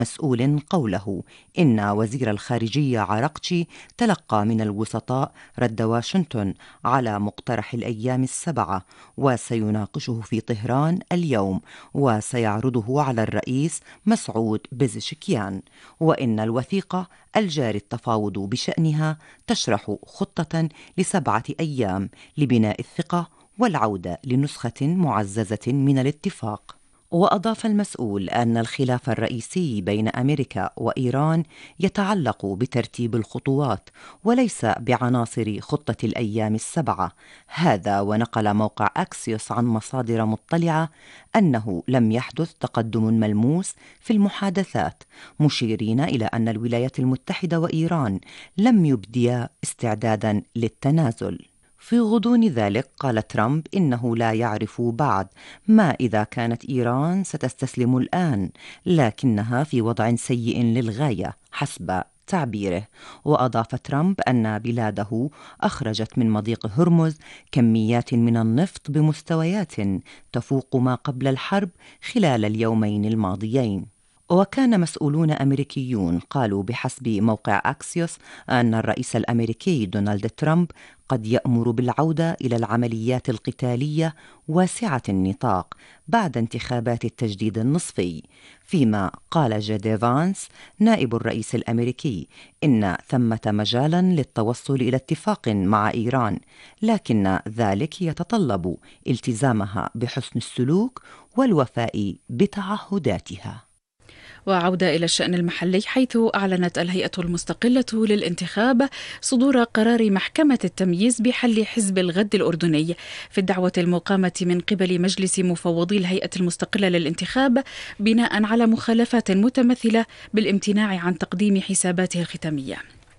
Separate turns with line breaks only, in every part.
مسؤول قوله إن وزير الخارجية عراقتشي تلقى من الوسطاء رد واشنطن على مقترح الأيام السبعة وسيناقشه في طهران اليوم وسيعرضه على الرئيس مسعود بزشكيان، وإن الوثيقة الجاري التفاوض بشأنها تشرح خطة ل7 أيام لبناء الثقة والعودة لنسخة معززة من الاتفاق. وأضاف المسؤول أن الخلاف الرئيسي بين أمريكا وإيران يتعلق بترتيب الخطوات وليس بعناصر خطة الأيام السبعة. هذا ونقل موقع أكسيوس عن مصادر مطلعة أنه لم يحدث تقدم ملموس في المحادثات، مشيرين إلى أن الولايات المتحدة وإيران لم يبديا استعدادا للتنازل. في غضون ذلك قال ترامب إنه لا يعرف بعد ما إذا كانت إيران ستستسلم الآن، لكنها في وضع سيء للغاية حسب تعبيره. وأضاف ترامب أن بلاده أخرجت من مضيق هرمز كميات من النفط بمستويات تفوق ما قبل الحرب خلال اليومين الماضيين. وكان مسؤولون أمريكيون قالوا بحسب موقع أكسيوس أن الرئيس الأمريكي دونالد ترامب قد يأمر بالعودة إلى العمليات القتالية واسعة النطاق بعد انتخابات التجديد النصفي، فيما قال جي فانس نائب الرئيس الأمريكي إن ثمة مجالا للتوصل إلى اتفاق مع إيران، لكن ذلك يتطلب التزامها بحسن السلوك والوفاء بتعهداتها.
وعودة إلى الشأن المحلي، حيث أعلنت الهيئة المستقلة للانتخاب صدور قرار محكمة التمييز بحل حزب الغد الأردني في الدعوة المقامة من قبل مجلس مفوضي الهيئة المستقلة للانتخاب بناء على مخالفات متمثلة بالامتناع عن تقديم حساباته الختامية.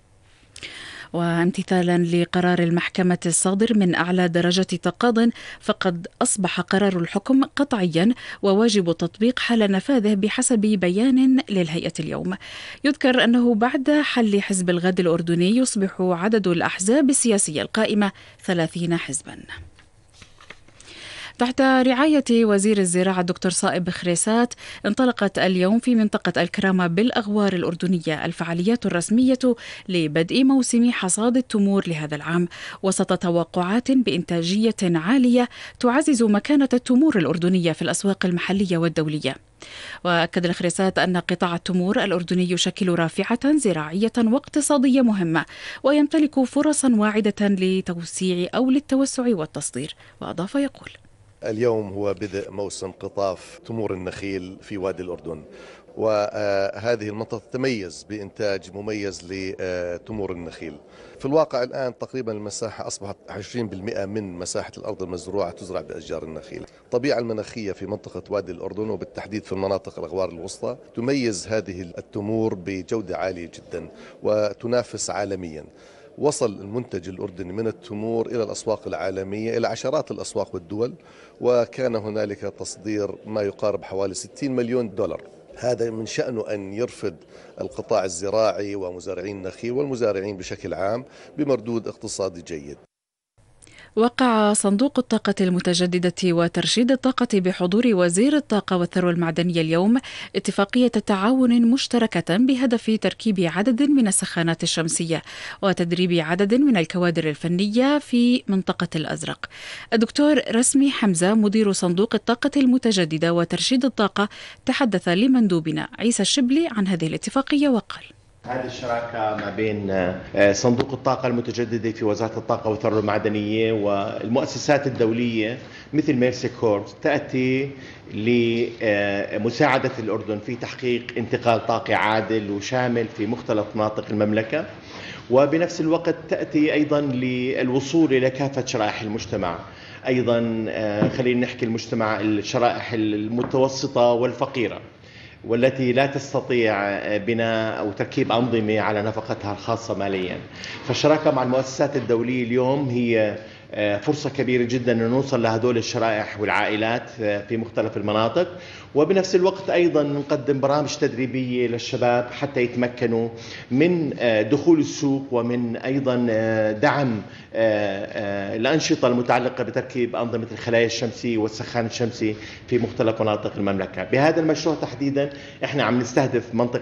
وامتثالا لقرار المحكمة الصادر من أعلى درجة تقاضٍ، فقد أصبح قرار الحكم قطعيا وواجب تطبيق حال نفاذه بحسب بيان للهيئة اليوم. يذكر أنه بعد حل حزب الغد الأردني يصبح عدد الأحزاب السياسية القائمة 30 حزبا. تحت رعاية وزير الزراعة الدكتور صائب خريسات، انطلقت اليوم في منطقة الكرامة بالأغوار الأردنية الفعاليات الرسمية لبدء موسم حصاد التمور لهذا العام، وسط توقعات بإنتاجية عالية تعزز مكانة التمور الأردنية في الأسواق المحلية والدولية. وأكد الخريسات أن قطاع التمور الأردني يشكل رافعة زراعية واقتصادية مهمة، ويمتلك فرصا واعدة لتوسيع أو للتوسع والتصدير. وأضاف يقول:
اليوم هو بدء موسم قطاف تمور النخيل في وادي الأردن، وهذه المنطقة تتميز بإنتاج مميز لتمور النخيل. في الواقع الآن تقريبا المساحة أصبحت 20% من مساحة الأرض المزروعة تزرع بأشجار النخيل. الطبيعة المناخية في منطقة وادي الأردن وبالتحديد في المناطق الأغوار الوسطى تميز هذه التمور بجودة عالية جدا وتنافس عالميا. وصل المنتج الأردني من التمور إلى الأسواق العالمية، إلى عشرات الأسواق والدول، وكان هنالك تصدير ما يقارب حوالي 60 مليون دولار. هذا من شأنه أن يرفد القطاع الزراعي ومزارعين النخيل والمزارعين بشكل عام بمردود اقتصادي جيد.
وقع صندوق الطاقة المتجددة وترشيد الطاقة بحضور وزير الطاقة والثروة المعدنية اليوم اتفاقية تعاون مشتركة بهدف تركيب عدد من السخانات الشمسية وتدريب عدد من الكوادر الفنية في منطقة الأزرق. الدكتور رسمي حمزة مدير صندوق الطاقة المتجددة وترشيد الطاقة تحدث لمندوبنا عيسى الشبلي عن هذه الاتفاقية وقال:
هذه الشراكة ما بين صندوق الطاقة المتجددة في وزارة الطاقة والثروة المعدنية والمؤسسات الدولية مثل ميرسي كورب تأتي لمساعدة الأردن في تحقيق انتقال طاقي عادل وشامل في مختلف مناطق المملكة، وبنفس الوقت تأتي أيضا للوصول إلى كافة شرائح المجتمع. أيضا خلينا نحكي المجتمع الشرائح المتوسطة والفقيرة والتي لا تستطيع بناء أو تركيب أنظمة على نفقتها الخاصة ماليا. فالشراكة مع المؤسسات الدولية اليوم هي فرصة كبيرة جدا أن نوصل لهذول الشرائح والعائلات في مختلف المناطق، وبنفس الوقت أيضا نقدم برامج تدريبية للشباب حتى يتمكنوا من دخول السوق، ومن أيضا دعم الأنشطة المتعلقة بتركيب أنظمة الخلايا الشمسية والسخان الشمسي في مختلف مناطق المملكة. بهذا المشروع تحديدا احنا عم نستهدف منطقة